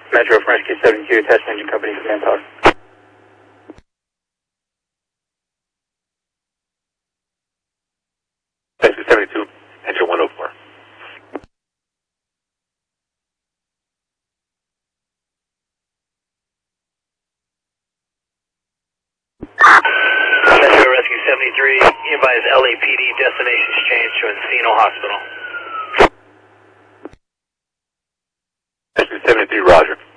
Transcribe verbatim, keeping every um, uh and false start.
Metro from Rescue seventy-two, Test Engine Company, command power. Rescue seventy-two, engine one oh four. Metro Rescue seventy-three, advise L A P D destinations change to Encino Hospital. Rescue seventy-three, roger.